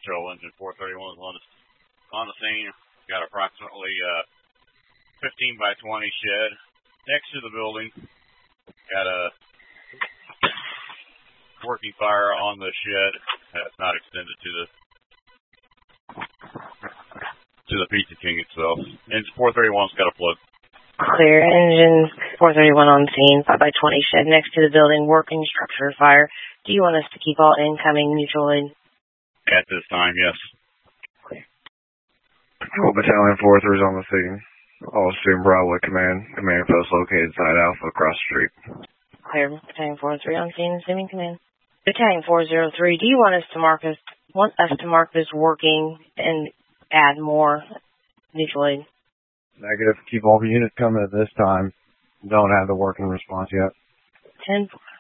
patrol engine 431 is on the scene. Got approximately 15 by 20 shed next to the building. Got a working fire on the shed that's not extended to the Pizza King itself. Engine 431's got a plug. Clear. Engine 431 on scene. 5 by 20 shed next to the building. Working structure fire. Do you want us to keep all incoming mutual aid? At this time, yes. Patrol Battalion 4-3 is on the scene. All assume Bravo Command. Command post located side Alpha across the street. Clear. Battalion 4-3 on scene. Assuming command. Battalion 403. Do you want us to mark this working and add more mutual aid? Negative. Keep all the units coming at this time. Don't have the working response yet. 10-4.